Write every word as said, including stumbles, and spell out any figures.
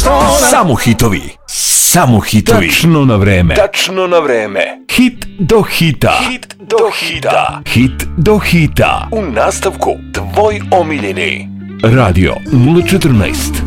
što ona... Samo hitovi, samo hitovi. Tačno na vreme. Tačno na vreme. Hit do hita. Hit do hita. Hit do hita. U nastavku tvoj omiljeni. Radio nula četrnaest.